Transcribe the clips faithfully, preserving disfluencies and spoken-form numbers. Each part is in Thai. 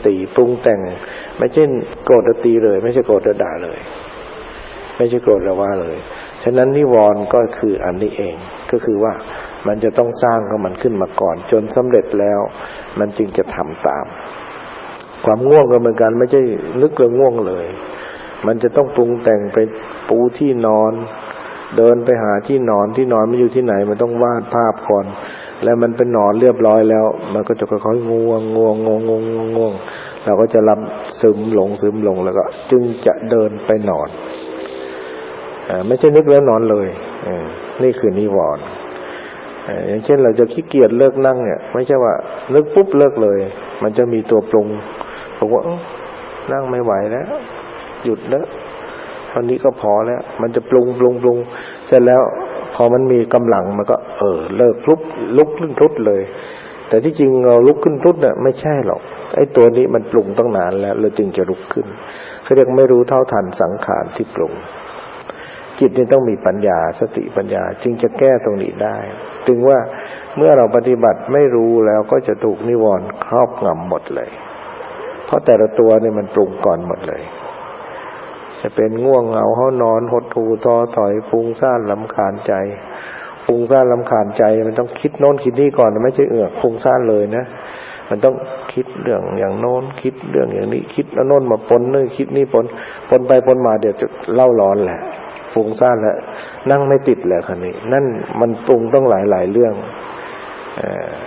ตีปรุงแต่งไม่ใช่โกรธตีเลยไม่ใช่โกรธด่าเลยไม่ใช่โกรธว่าเลยฉะนั้นนิวรณ์ก็คืออันนี้เองก็คือว่ามันจะต้องสร้างของมันขึ้นมาก่อนจนสำเร็จแล้วมันจึงจะทำตามความง่วงก็เหมือนกันไม่ใช่นึกแล้วง่วงเลยมันจะต้องปรุงแต่งไปปูที่นอนเดินไปหาที่นอนที่นอนมันอยู่ที่ไหนมันต้องวาดภาพก่อนแล้วมันเป็นนอนเรียบร้อยแล้วมันก็จะค่อยๆง่วงง่วงง่วงง่วงง่วงเราก็จะรับซึมลงซึมลงแล้วก็จึงจะเดินไปนอนอ่าไม่ใช่นึกแล้วนอนเลยอ่านี่คือนิวรณ์อ่าอย่างเช่นเราจะขี้เกียจเลิกนั่งเนี่ยไม่ใช่ว่านึกปุ๊บเลิกเลยมันจะมีตัวปรุงบอกว่านั่งไม่ไหวแล้วหยุดแล้วตอนนี้ก็พอแล้วมันจะปรุงปรุงปรุงเสร็จแล้วพอมันมีกำลังมันก็เออเลิกลุกลุกขึ้นทุดเลยแต่ที่จริงเราลุกขึ้นทุดเนี่ยไม่ใช่หรอกไอ้ตัวนี้มันปรุงตั้งนานแล้วเราจึงจะลุกขึ้นเขาเรียกไม่รู้เท่าทันสังขารที่ปรุงจิตนี่ต้องมีปัญญาสติปัญญาจึงจะแก้ตรงนี้ได้ถึงว่าเมื่อเราปฏิบัติไม่รู้แล้วก็จะถูกนิวรณ์ครอบงำหมดเลยเพราะแต่ละตัวเนี่ยมันปรุงก่อนหมดเลยจะเป็นง่วงเหงาเฮานอนหดหู่ท้อถอยฟุ้งซ่านรำคาญใจฟุ้งซ่านรำคาญใจมันต้องคิดโน้นคิดนี่ก่อนไม่ใช่เอือกฟุ้งซ่านเลยนะมันต้องคิดเรื่องอย่างโน้นคิดเรื่องอย่างนี้คิดแล้วโน้นมาปนนี่คิดนี่ปนปนไปปนมาเดี๋ยวจะเล่าร้อนแหละฟุ้งซ่านแล้วนั่งไม่ติดแหละคันนี้นั่นมันปรุงต้องหลายๆเรื่องเอ่อ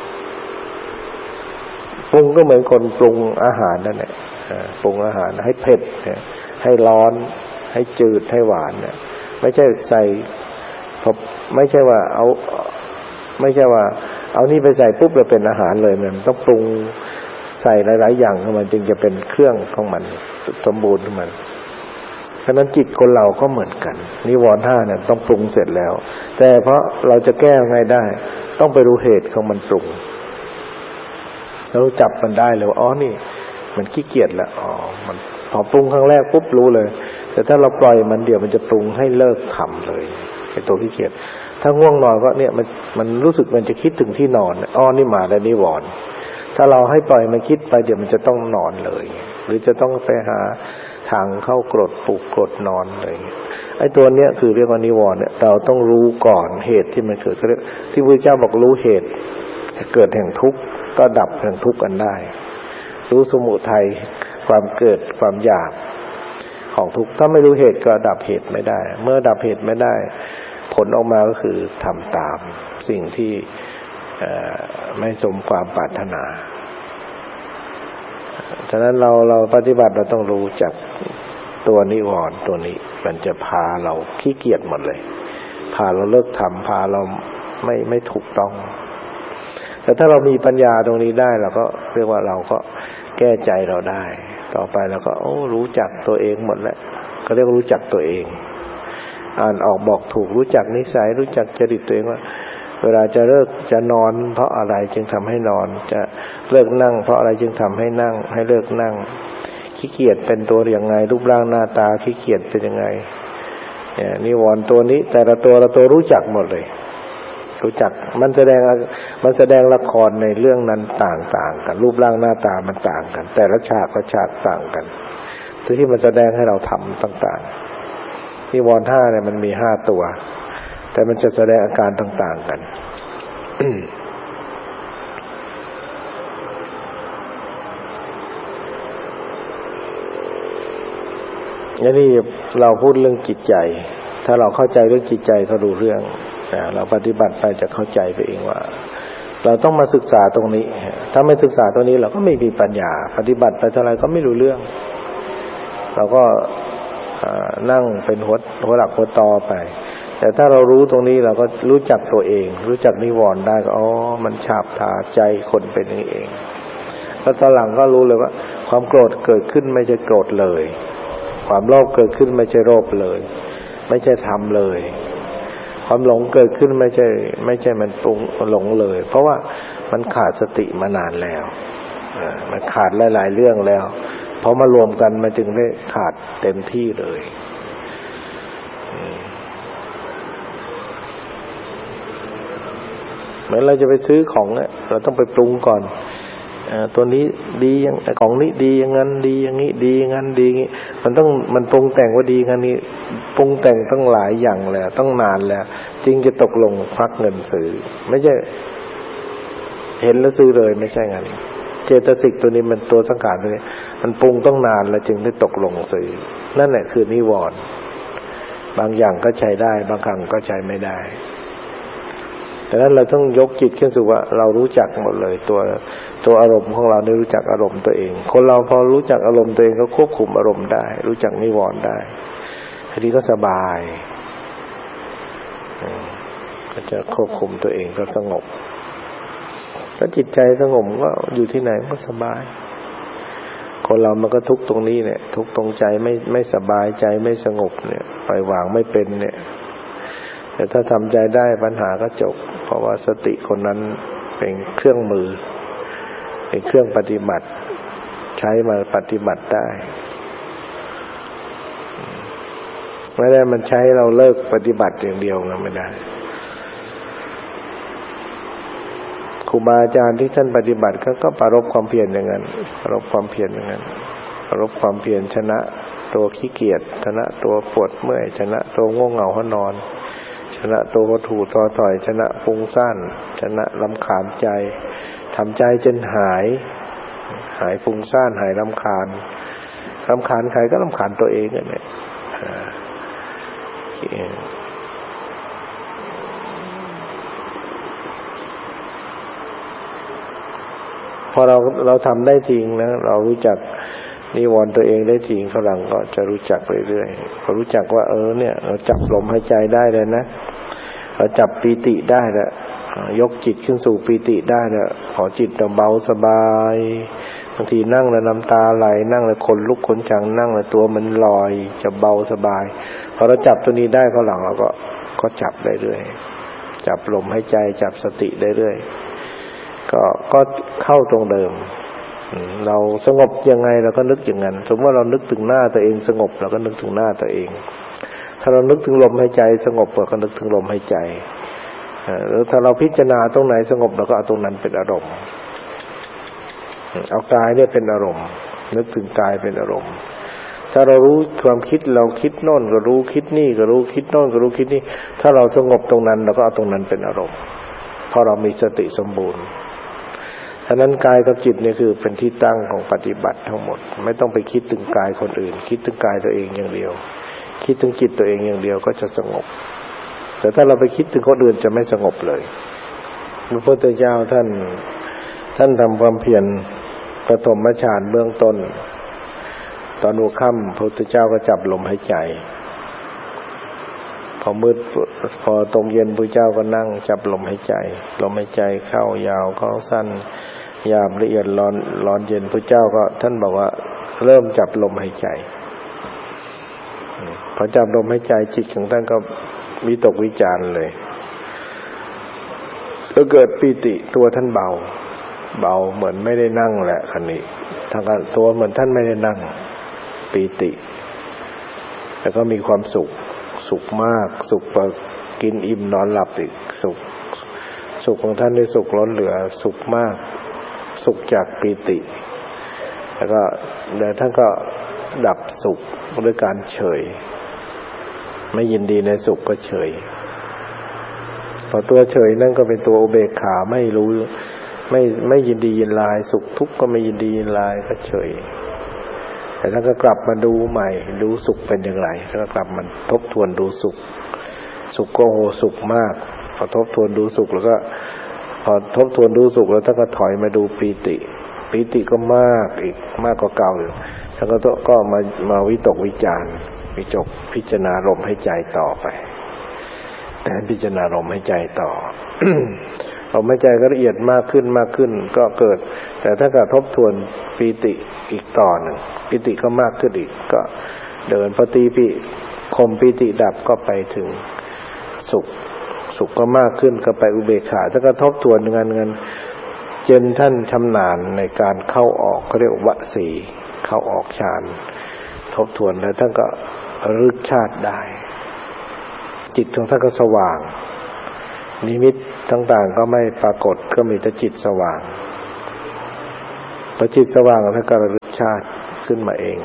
ปรุงก็เหมือนคนปรุงอาหารนั่นแหละปรุงอาหารให้เผ็ดให้ร้อนให้จืดให้หวานเนี่ยไม่ใช่ใส่ไม่ใช่ว่าเอาไม่ใช่ว่าเอานี่ไปใส่ปุ๊บจะเป็นอาหารเลยมันต้องปรุงใส่หลายๆอย่างของมันจึงจะเป็นเครื่องของมันสมบูรณ์ของมันฉะนั้นจิตคนเราก็เหมือนกันนิวรณ์ห้าเนี่ยต้องปรุงเสร็จแล้วแต่เพราะเราจะแก้ไงได้ต้องไปรู้เหตุของมันปรุงเราจับมันได้เลยว่าอ๋อนี่มันขี้เกียจแล้วอ๋อมันพอปรุงครั้งแรกปุ๊บรู้เลยแต่ถ้าเราปล่อยมันเดี๋ยวมันจะปรุงให้เลิกทำเลยไอ้ตัวขี้เกียจถ้าง่วงนอนก็เนี่ยมันมันรู้สึกมันจะคิดถึงที่นอนอ๋อนี่มาแล้วนิวรณ์ถ้าเราให้ปล่อยมันคิดไปเดี๋ยวมันจะต้องนอนเลยหรือจะต้องไปหาทางเข้ากรดปลุกกรดนอนเลยไอ้ตัวเนี้ยคือเรียกว่านิวรณ์เนี่ยเราต้องรู้ก่อนเหตุที่มันเกิดที่พระพุทธเจ้าบอกรู้เหตุเกิดแห่งทุกข์ก็ดับแห่งทุกข์กันได้รู้สมุทัยความเกิดความอยากของทุกข์ถ้าไม่รู้เหตุก็ดับเหตุไม่ได้เมื่อดับเหตุไม่ได้ผลออกมาก็คือทำตามสิ่งที่ไม่สมความปรารถนาฉะนั้นเราเราปฏิบัติเราต้องรู้จักตัวนิวรณ์ตัวนี้มันจะพาเราขี้เกียจหมดเลยพาเราเลิกทำพาเราไม่ไม่ถูกต้องแต่ถ้าเรามีปัญญาตรงนี้ได้เราก็เรียกว่าเราก็แก้ใจเราได้ต่อไปเราก็โอ้รู้จักตัวเองหมดแล้วก็เรียกว่ารู้จักตัวเองอ่านออกบอกถูกรู้จักนิสัยรู้จักจริตตัวเองว่าเวลาจะเลิกจะนอนเพราะอะไรจึงทำให้นอนจะเลิกนั่งเพราะอะไรจึงทำให้นั่งให้เลิกนั่งขี้เกียจเป็นตัวอย่างไงรูปร่างหน้าตาขี้เกียจเป็นยังไงเนี่ยนิวรณ์ตัวนี้แต่ละตัวละตัวรู้จักหมดเลยรู้จักมันแสดงมันแสดงละครในเรื่องนั้นต่างๆกันรูปร่างหน้าตามันต่างกันแต่ละฉากก็ฉากต่างกันที่มันแสดงให้เราทำต่างๆนิวรณ์ห้าเนี่ยมันมีห้าตัวแต่มันจะแสดงอาการต่างๆกัน อันนี้เราพูดเรื่องจิตใจถ้าเราเข้าใจเรื่องจิตใจก็รู้เรื่องเราปฏิบัติไปจะเข้าใจไปเองว่าเราต้องมาศึกษาตรงนี้ถ้าไม่ศึกษาตรงนี้เราก็ไม่มีปัญญาปฏิบัติไปเท่าไรก็ไม่รู้เรื่องเราก็นั่งเป็นหัวหัวหลักหัวตอไปแต่ถ้าเรารู้ตรงนี้เราก็รู้จักตัวเองรู้จักนิวรณ์ได้ก็อ๋อมันฉาบทาใจคนเป็นอย่างนี้เองแล้วตอนหลังก็รู้เลยว่าความโกรธเกิดขึ้นไม่ใช่โกรธเลยความโลภเกิดขึ้นไม่ใช่โลภเลยไม่ใช่ทำเลยความหลงเกิดขึ้นไม่ใช่ไม่ใช่มันปรุงหลงเลยเพราะว่ามันขาดสติมานานแล้วมันขาดหลายๆเรื่องแล้วพอมารวมกันมันจึงได้ขาดเต็มที่เลยเหมือนเราจะไปซื้อของเนี่ยเราต้องไปปรุงก่อนตัวนี้ดีอย่างของนี้ดีอย่างนั้นดีอย่างนี้ดีอย่างนั้นดีอย่างนี้มันต้องมันปรุงแต่งว่าดีงั้นนี่ปรุงแต่งต้องหลายอย่างแล้วต้องนานแล้วจึงจะตกลงควักเงินซื้อไม่ใช่เห็นแล้วซื้อเลยไม่ใช่งั้นเจตสิกตัวนี้มันตัวสังขารตัวนี้มันปรุงต้องนานแล้วจึงได้ตกลงซื้อนั่นแหละคือนิวรณ์บางอย่างก็ใช้ได้บางครั้งก็ใช้ไม่ได้แต่นั้นเราต้องยกจิตขึ้นสู่ว่าเรารู้จักหมดเลยตัวตัวอารมณ์ของเราได้รู้จักอารมณ์ตัวเองคนเราพอรู้จักอารมณ์ตัวเองก็ควบคุมอารมณ์ได้รู้จักนิวรณ์ได้ทีนี้ก็สบายก็จะควบคุมตัวเองก็สงบถ้าจิตใจสงบก็อยู่ที่ไหนก็สบายคนเรามันก็ทุกข์ตรงนี้เนี่ยทุกข์ตรงใจไม่ไม่สบายใจไม่สงบเนี่ยปล่อยวางไม่เป็นเนี่ยแต่ถ้าทำใจได้ปัญหาก็จบเพราะว่าสติคนนั้นเป็นเครื่องมือเป็นเครื่องปฏิบัติใช้มาปฏิบัติได้ไม่ได้มันใช้เราเลิกปฏิบัติอย่างเดียวนะไม่ได้ครูบาอาจารย์ที่ท่านปฏิบัติเขาก็ปรารภความเพียรอย่างนั้นปรารภความเพียรอย่างนั้นปรารภความเพียรชนะตัวขี้เกียจชนะตัวปวดเมื่อยชนะตัวง่วงเหงาหอนอนชนะตัววัตถุท้อถอยชนะฟุ้งซ่านชนะรำคาญใจทำใจจนหายหายฟุ้งซ่านหายรำคาญรำคาญใครก็รำคาญตัวเองนั่นแหละพอเราเราทำได้จริงนะเรารู้จักนิวรณ์ตัวเองได้จริงฝรั่งก็จะรู้จักเรื่อยๆพอรู้จักว่าเออเนี่ยเราจับลมหายใจได้เลยนะเราจับปีติได้แล้วยกจิตขึ้นสู่ปีติได้แล้วพอจิตเราเบาสบายบางทีนั่งแล้วน้ำตาไหลนั่งแล้วขนลุกขนชังนั่งแล้วตัวมันลอยจะเบาสบายพอเราจับตัวนี้ได้ฝรั่งเราก็ก็จับได้เรื่อยจับลมหายใจจับสติได้เรื่อยก็ก็เข้าตรงเดิมเราสงบยังไงเราก็นึกอย่างนั้นสมมติว่าเรานึกถึงหน้าตัวเองสงบเราก็นึกถึงหน้าตัวเองถ้าเรานึกถึงลมหายใจสงบเราก็นึกถึงลมหายใจหรือถ้าเราพิจารณาตรงไหนสงบเราก็เอาตรงนั้นเป็นอารมณ์เอากายเนี่ยเป็นอารมณ์นึกถึงกายเป็นอารมณ์ถ้าเรารู้ความคิดเราคิดโน่นก็รู้คิดนี่ก็รู้คิดโน่นก็รู้คิดนี่ถ้าเราสงบตรงนั้นเราก็เอาตรงนั้นเป็นอารมณ์เพราะเรามีสติสมบูรณ์ฉะนั้นกายกับจิตเนี่ยคือเป็นที่ตั้งของปฏิบัติทั้งหมดไม่ต้องไปคิดถึงกายคนอื่นคิดถึงกายตัวเองอย่างเดียวคิดถึงจิตตัวเองอย่างเดียวก็จะสงบแต่ถ้าเราไปคิดถึงคนอื่นจะไม่สงบเลยพระพุทธเจ้าท่านท่านทำความเพียรปฐมฌานเบื้องต้นตอนหัวค่ำพระพุทธเจ้าก็จับลมหายใจพอมืดพอตรงเย็นพระเจ้าก็นั่งจับลมหายใจลมหายใจเข้ายาวเข้าสั้นหยาบละเอียดร้อนร้อนเย็นพระเจ้าก็ท่านบอกว่าเริ่มจับลมหายใจพอจับลมหายใจจิตของท่านก็วิตกวิจารณ์เลยก็เกิดปีติตัวท่านเบาเบาเหมือนไม่ได้นั่งแหละคันนี้ทางตัวเหมือนท่านไม่ได้นั่งปีติแล้วก็มีความสุขสุขมากสุขกว่ากินอิ่มนอนหลับอีกสุขสุขของท่านได้สุขล้นเหลือสุขมากสุขจากปีติแล้วก็แล้วท่านก็ดับสุขด้วยการเฉยไม่ยินดีในสุขก็เฉยพอตัวเฉยนั่นก็เป็นตัวอุเบกขาไม่รู้ไม่ไม่ยินดียินร้ายสุขทุกข์ก็ไม่ยินดียินร้ายก็เฉยแต่ท่านก็กลับมาดูใหม่ดูสุขเป็นอย่างไรท่านก็กลับมาทบทวนดูสุขสุขก็โหสุขมากพอทบทวนดูสุขแล้วก็พอทบทวนดูสุขแล้วท่านก็ถอยมาดูปีติปีติก็มากอีกมากกว่าเก่าอยู่ท่านก็ก็มามาวิตกวิจารณ์วิจกพิจารณาลมหายใจต่อไปแต่พิจารณาลมหายใจต่อ ลมหายใจก็ละเอียดมากขึ้นมากขึ้นก็เกิดแต่ถ้าเกิดทบทวนปีติอีกต่อหนึ่งปีติก็มากขึ้นอีกก็เดินปฏิปิข่มปีติดับก็ไปถึงสุขสุขก็มากขึ้นก็ไปอุเบกขาถ้าก็ทบทวนงานเงินจนท่านชำนาญในการเข้าออกเขาเรียกวสีเข้าออกฌานทบทวนแล้วท่านก็ระลึกชาติได้จิตของท่านก็สว่างนิมิตต่างๆก็ไม่ปรากฏก็มีแต่จิตสว่างอจิตสว่างท่านก็ระลึกชาติขึ้นมาเอง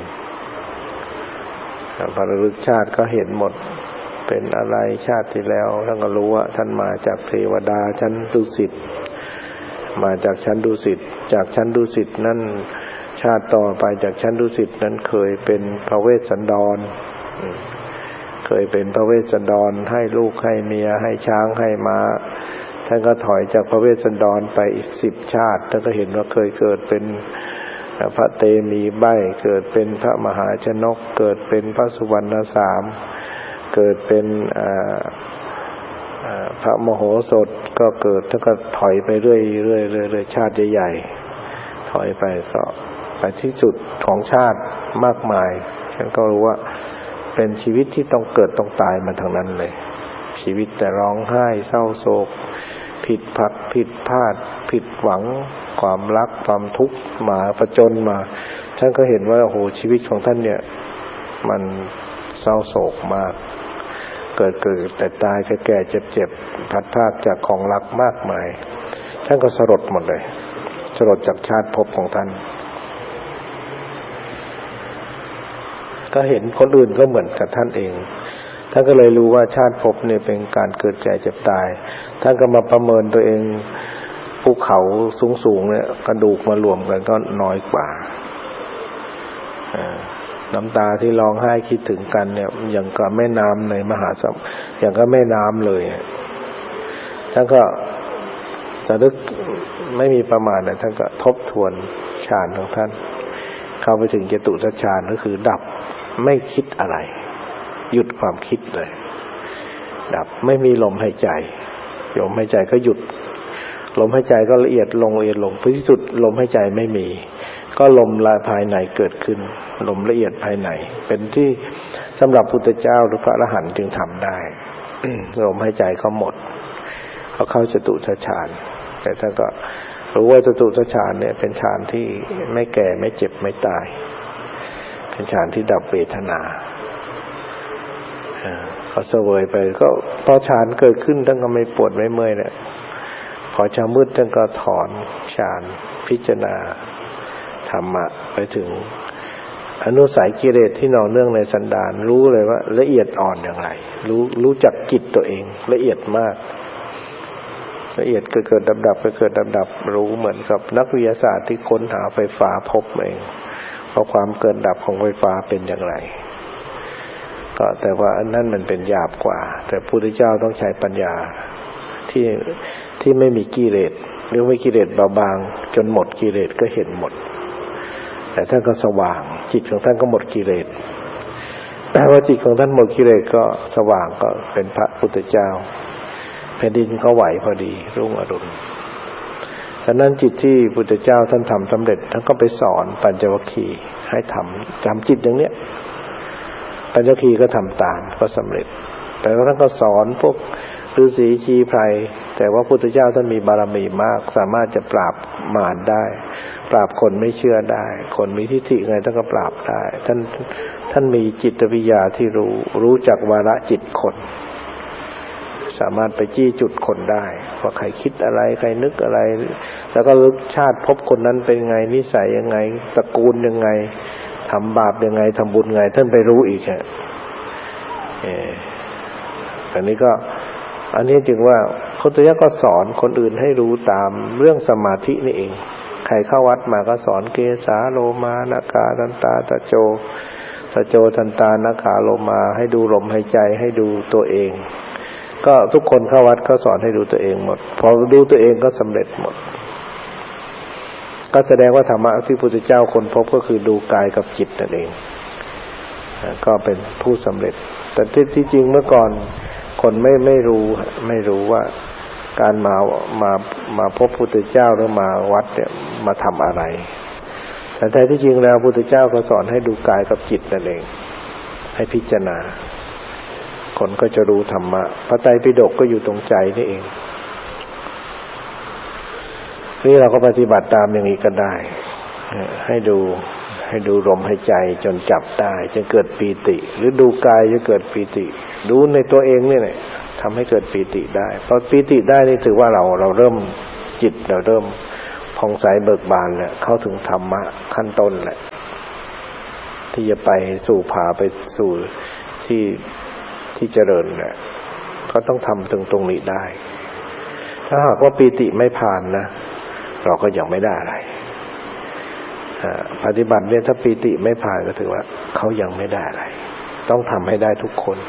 พอระลึกชาติก็เห็นหมดเป็นอะไรชาติที่แล้วท่านก็รู้ว่าท่านมาจากเทวดาชั้นดุสิตมาจากชั้นดุสิตจากชั้นดุสิตนั้นชาติต่อไปจากชั้นดุสิตนั้นเคยเป็นพระเวสสันดรเคยเป็นพระเวสสันดรให้ลูกให้เมียให้ช้างให้ม้าท่านก็ถอยจากพระเวสสันดรไปอีกสิบชาติท่านก็เห็นว่าเคยเกิดเป็นพระเตมีใบเกิดเป็นพระมหาชนกเกิดเป็นพระสุวรรณสามเกิดเป็นพระมโหสถก็เกิดท่านก็ถอยไปเรื่อยๆเรื่อยๆชาติใหญ่ๆถอยไปก็ไปที่จุดของชาติมากมายฉันก็รู้ว่าเป็นชีวิตที่ต้องเกิดต้องตายมาทางนั้นเลยชีวิตแต่ร้องไห้เศร้าโศกผิดพลาดผิดพลาดผิดหวังความรักความทุกข์มาประจนมาท่านก็เห็นว่าโอ้โหชีวิตของท่านเนี่ยมันเศร้าโศกมากเกิดเกิดแต่ตายแก่ๆเจ็บๆพัดพรากจากของรักมากมายท่านก็สลดหมดเลยสลดจากชาติภพของท่านก็เห็นคนอื่นก็เหมือนกับท่านเองท่านก็เลยรู้ว่าชาติภพเนี่ยเป็นการเกิดแก่เจ็บตายท่านก็มาประเมินตัวเองภูเขาสูงๆเนี่ยกระดูกมารวมกันก็น้อยกว่าน้ำตาที่ร้องไห้คิดถึงกันเนี่ยอย่างกับแม่น้ำในมหาสมุทรอย่างกับแม่น้ำเลยท่านก็จะลึกไม่มีประมาณนะท่านก็ทบทวนฌานของท่านเข้าไปถึงจตุตฌานก็คือดับไม่คิดอะไรหยุดความคิดเลยดับไม่มีลมหายใจลมหายใจก็หยุดลมหายใจก็ละเอียดลงละเอียดลงที่สุดลมหายใจไม่มีก็ลมละภายในเกิดขึ้นลมละเอียดภายในเป็นที่สำหรับพุทธเจ้าหรือพระอรหันต์จึงทำได้ ลมหายใจเขาหมดเขาเข้าจตุตฌานแต่ท่านก็รู้ว่าจตุตฌานเนี่ยเป็นฌานที่ไม่แก่ไม่เจ็บไม่ตายเป็นฌานที่ดับเวทนาเขาเสวยไปก็พอฌานเกิดขึ้นท่านก็ไม่ปวดไม่เมื่อยเนี่ยพอเช้ามืดท่านก็ถอนฌานพิจารณาธรรมะไปถึงอนุสัยกิเลสที่นอนเนื่องในสันดานรู้เลยว่าละเอียดอ่อนอย่างไรรู้รู้จักจิตตัวเองละเอียดมากละเอียดเกิดเกิดดับดับเกิดดับดับรู้เหมือนกับนักวิทยาศาสตร์ที่ค้นหาไฟฟ้าพบเองว่าความเกิดดับของไฟฟ้าเป็นอย่างไรก็แต่ว่าอันนั้นมันเป็นหยาบกว่าแต่พระพุทธเจ้าต้องใช้ปัญญาที่ที่ไม่มีกิเลสหรือไม่กิเลสเบาบางจนหมดกิเลสก็เห็นหมดแต่ท่านก็สว่างจิตของท่านก็หมดกิเลสแต่ว่าจิตของท่านหมดกิเลสก็สว่างก็เป็นพระพุทธเจ้าแผ่นดินก็ไหวพอดีรุ่งอรุณฉะนั้นจิตที่พุทธเจ้าท่านทำสำเร็จท่านก็ไปสอนปัญจวัคคีย์ให้ทำทำจิตอย่างเนี้ยปัญจวัคคีย์ก็ทำตามก็สำเร็จแต่ท่านก็สอนพวกฤาษีชีไพรแต่ว่าพุทธเจ้าท่านมีบารมีมากสามารถจะปราบมารได้ปราบคนไม่เชื่อได้คนมีทิฏฐิไงท่านก็ปราบได้ท่านท่านมีจิตวิทยาที่รู้รู้จักวาระจิตคนสามารถไปจี้จุดคนได้ว่าใครคิดอะไรใครนึกอะไรแล้วก็ลึกชาติพบคนนั้นเป็นไงนิสัยยังไงตระกูลยังไงทำบาปยังไงทำบุญไงท่านไปรู้อีกฮะเอออันนี้ก็อันนี้จึงว่าพุทธเจ้าก็สอนคนอื่นให้รู้ตามเรื่องสมาธินี่เองใครเข้าวัดมาก็สอนเกสาโลมานาคาทันตาตะโจตะโจทันตานาคาโลมาให้ดูลมหายใจให้ดูตัวเองก็ทุกคนเข้าวัดก็สอนให้ดูตัวเองหมดพอดูตัวเองก็สำเร็จหมดก็แสดงว่าธรรมะที่พระพุทธเจ้าค้นพบก็คือดูกายกับจิตนั่นเองก็เป็นผู้สำเร็จแต่ที่จริงเมื่อก่อนคนไม่ไม่รู้ไม่รู้ว่าการมามามาพบพุทธเจ้าหรือมาวัดเนี่ยมาทำอะไรแต่แท้ที่จริงแล้วพุทธเจ้าก็สอนให้ดูกายกับจิตนั่นเองให้พิจารณาคนก็จะรู้ธรรมะพระไตรปิฎกก็อยู่ตรงใจนี่เองนี่เราก็ปฏิบัติตามอย่างนี้ก็ได้ให้ดูให้ดูลมหายใจจนจับได้จนเกิดปีติหรือดูกายจะเกิดปีติดูในตัวเองนี่แหละทำให้เกิดปีติได้พอปีติได้นี่ถือว่าเราเราเริ่มจิตเราเริ่มผ่องใสเบิกบานเนี่ยเข้าถึงธรรมะขั้นต้นแหละที่จะไปสู่ผาไปสู่ที่ที่เจริญเนี่ยก็ต้องทำถึงตรงนี้ได้ถ้าหากว่าปีติไม่ผ่านนะเราก็ยังไม่ได้อะไรปฏิบัติเนี่ยถ้าปีติไม่ผ่านก็ถือว่าเขายังไม่ได้อะไรต้องทำให้ได้ทุกคน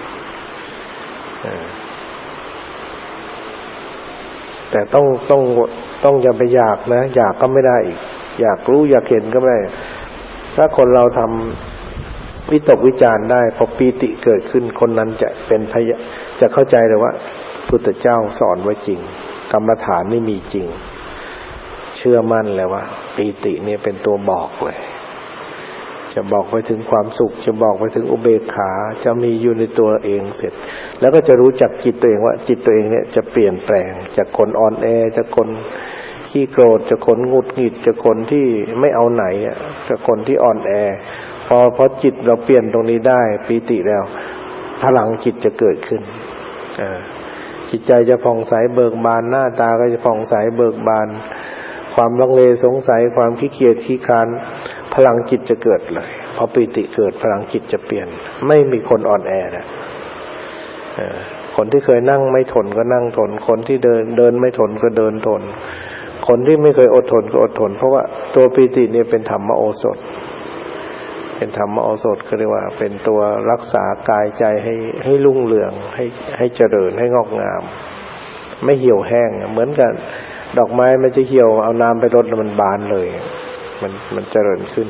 แต่ต้องต้องต้องอย่าไปอยากนะอยากก็ไม่ได้อีกอยากรู้อยากเห็นก็ไม่ได้ถ้าคนเราทำวิตกวิจารณ์ได้พอปีติเกิดขึ้นคนนั้นจะเป็นพยจะเข้าใจเลยว่าพุทธเจ้าสอนไว้จริงกรรมฐานนี่มีจริงเชื่อมั่นเลยว่าปีตินี่เป็นตัวบอกเลยจะบอกไปถึงความสุขจะบอกไปถึงอุเบกขาจะมีอยู่ในตัวเองเสร็จแล้วก็จะรู้จักจิตตัวเองว่าจิตตัวเองเนี่ยจะเปลี่ยนแปลงจากคนอ่อนแอจากคนขี้โกรธจากคนหงุดหงิดจากคนที่ไม่เอาไหนอ่ะจากคนที่อ่อนแอพอพอจิตเราเปลี่ยนตรงนี้ได้ปีติแล้วพลังจิตจะเกิดขึ้นอ่าจิตใจจะผ่องใสเบิกบานหน้าตาก็จะผ่องใสเบิกบานความลังเลสงสัยความขี้เกียจขี้คร้านพลังจิตจะเกิดเลยพอปีติเกิดพลังจิตจะเปลี่ยนไม่มีคนอ่อนแอนะคนที่เคยนั่งไม่ทนก็นั่งทนคนที่เดินเดินไม่ทนก็เดินทนคนที่ไม่เคยอดทนก็อดทนเพราะว่าตัวปีติเนี่ยเป็นธรรมโอสถเป็นธรรมโอสถก็เรียกว่าเป็นตัวรักษากายใจให้ให้รุ่งเรืองให้ให้เจริญให้งอกงามไม่เหี่ยวแห้งเหมือนกันดอกไม้มันจะเหี่ยวเอาน้ำไปรดแล้วมันบานเลยมันมันเจริญขึ้น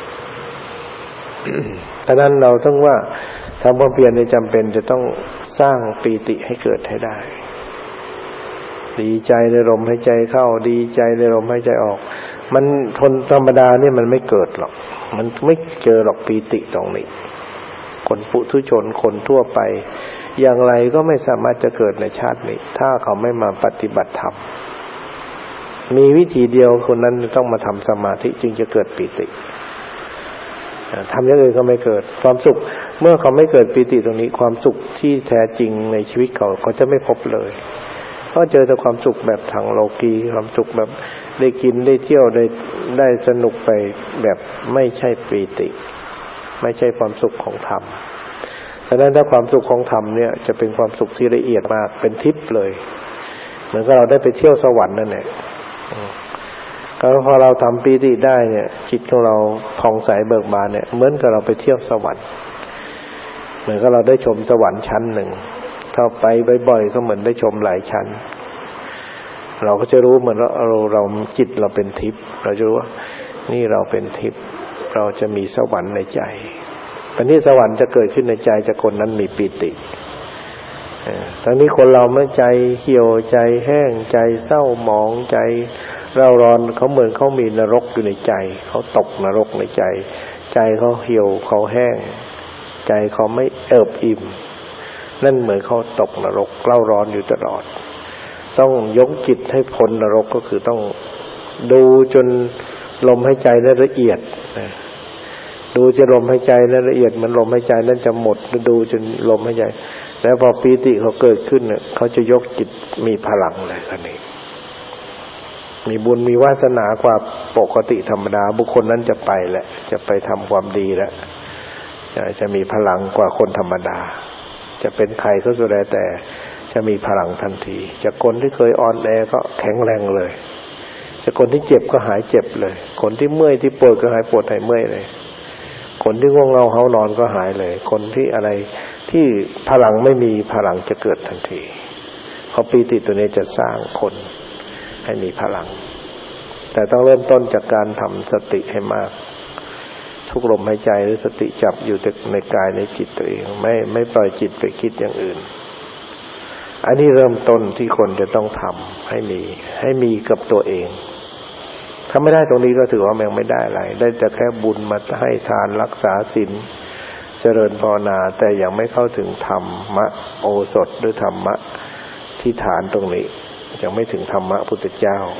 ฉะนั้นเราต้องว่าทำความเพียรในจำเป็นจะต้องสร้างปีติให้เกิดให้ได้ดีใจในลมหายใจเข้าดีใจในลมหายใจออกมันคนธรรมดาเนี่ยมันไม่เกิดหรอกมันไม่เจอหรอกปีติตรงนี้คนปุถุชนคนทั่วไปอย่างไรก็ไม่สามารถจะเกิดในชาตินี้ถ้าเขาไม่มาปฏิบัติธรรมมีวิธีเดียวคนนั้นต้องมาทำสมาธิจึงจะเกิดปีติทำอย่างอื่นก็ไม่เกิดความสุขเมื่อเขาไม่เกิดปีติตรงนี้ความสุขที่แท้จริงในชีวิตเขาเขาจะไม่พบเลยเขาเจอแต่ความสุขแบบทางโลกีความสุขแบบได้กินได้เที่ยวได้ได้สนุกไปแบบไม่ใช่ปีติไม่ใช่ความสุขของธรรมฉะนั้นถ้าความสุขของธรรมเนี่ยจะเป็นความสุขที่ละเอียดมากเป็นทิพย์เลยเหมือนกับเราได้ไปเที่ยวสวรรค์นั่นแหละก็พอเราทำปีติได้เนี่ยจิตของเราผ่องใสเบิกบานเนี่ยเหมือนกับเราไปเที่ยวสวรรค์เหมือนกับเราได้ชมสวรรค์ชั้นหนึ่งเข้าไปบ่อยๆก็เหมือนได้ชมหลายชั้นเราก็จะรู้เหมือนว่าเราเราจิตเราเป็นทิพย์เราจะรู้ว่านี่เราเป็นทิพย์เราจะมีสวรรค์ในใจตอนนี้สวรรค์จะเกิดขึ้นในใจจากคนนั้นมีปีติทั้งนี้คนเราเมื่อใจเหี่ยวใจแห้งใจเศร้าหมองใจเร่าร้อนเขาเหมือนเขามีนรกอยู่ในใจเขาตกนรกในใจใจเขาเหี่ยวเขาแห้งใจเขาไม่เอิบอิ่มนั่นเหมือนเขาตกนรกเร่าร้อนอยู่ตลอดต้องยกจิตให้พ้นนรกก็คือต้องดูจนลมหายใจนั้นละเอียดดูจะลมหายใจนั้นละเอียดมันลมหายใจนั้นจะหมดดูจนลมหายใจแล้วพอปีติเขาเกิดขึ้นเนี่ยเขาจะยกจิตมีพลังเลยคันนี้มีบุญมีวาสนากว่าปกติธรรมดาบุคคลนั้นจะไปแหละจะไปทำความดีแล้วจะมีพลังกว่าคนธรรมดาจะเป็นใครก็สุดแล้วแต่จะมีพลังทันทีจากคนที่เคยอ่อนแอก็แข็งแรงเลยจากคนที่เจ็บก็หายเจ็บเลยคนที่เมื่อยที่ปวดก็หายปวดหายเมื่อยเลยคนที่ง่วงเหงาเฮานอนก็หายเลยคนที่อะไรที่พลังไม่มีพลังจะเกิดทันทีเพราะปีติตัวนี้จะสร้างคนให้มีพลังแต่ต้องเริ่มต้นจากการทำสติให้มากทุกลมหายใจหรือสติจับอยู่แต่ในกายในจิตตัวเองไม่ไม่ปล่อยจิตไปคิดอย่างอื่นอันนี้เริ่มต้นที่คนจะต้องทำให้มีให้มีกับตัวเองถ้าไม่ได้ตรงนี้ก็ถือว่ามันยังไม่ได้อะไรได้แต่แค่บุญมาให้ทานรักษาศีลเจริญภาวนาแต่ยังไม่เข้าถึงธรรมะโอสถหรือธรรมะที่ฐานตรงนี้ยังไม่ถึงธรรมะพุทธเจ้า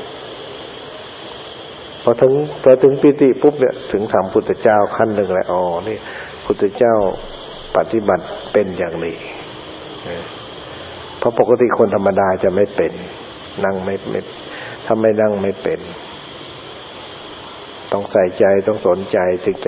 พอถึงพอถึงปีติปุ๊บเนี่ยถึงธรรมพุทธเจ้าขั้นหนึ่งแล้วอ๋อนี่พุทธเจ้าปฏิบัติเป็นอย่างนี้เพราะปกติคนธรรมดาจะไม่เป็นนั่งไม่ไม่ถ้าไม่นั่งไม่เป็นต้องใส่ใจต้องสนใจจึงจะ